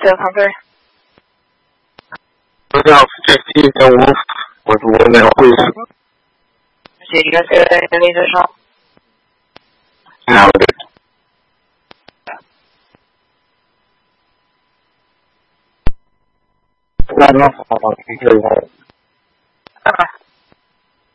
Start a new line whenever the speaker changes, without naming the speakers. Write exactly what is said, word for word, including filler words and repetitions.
details come through?
South fifteen and Wolf with one now, please.
Did you guys get any additional?
No, we did. Not enough.
Okay.